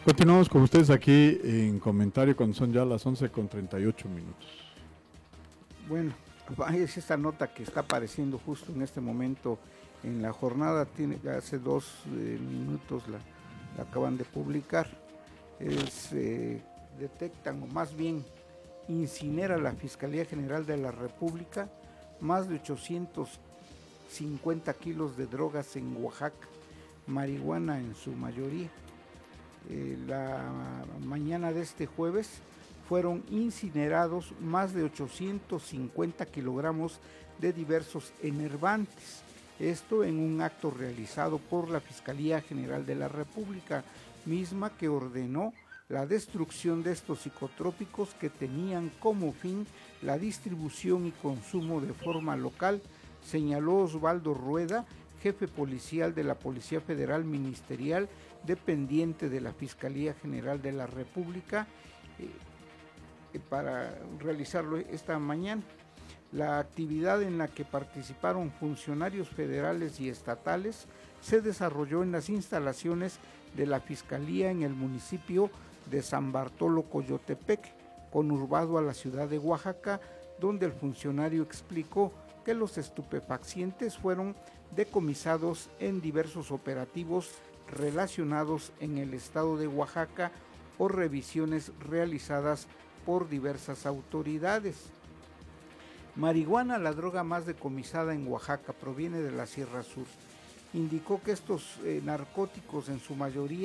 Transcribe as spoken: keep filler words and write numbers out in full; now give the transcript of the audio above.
Continuamos con ustedes aquí en comentario cuando son ya las once con treinta y ocho minutos. Bueno, es esta nota que está apareciendo justo en este momento en la jornada, tiene hace dos eh, minutos la, la acaban de publicar. Es, eh, detectan, o más bien incinera la Fiscalía General de la República más de ochocientos cincuenta kilos de drogas en Oaxaca, marihuana en su mayoría. Eh, la mañana de este jueves fueron incinerados más de ochocientos cincuenta kilogramos de diversos enervantes. Esto en un acto realizado por la Fiscalía General de la República, misma que ordenó la destrucción de estos psicotrópicos que tenían como fin la distribución y consumo de forma local, señaló Osvaldo Rueda, jefe policial de la Policía Federal Ministerial, dependiente de la Fiscalía General de la República, eh, para realizarlo esta mañana. La actividad en la que participaron funcionarios federales y estatales se desarrolló en las instalaciones de la Fiscalía en el municipio de San Bartolo Coyotepec, conurbado a la ciudad de Oaxaca, donde el funcionario explicó que los estupefacientes fueron decomisados en diversos operativos relacionados en el estado de Oaxaca o revisiones realizadas por diversas autoridades. Marihuana, la droga más decomisada en Oaxaca, proviene de la Sierra Sur. Indicó que estos eh, narcóticos en su mayoría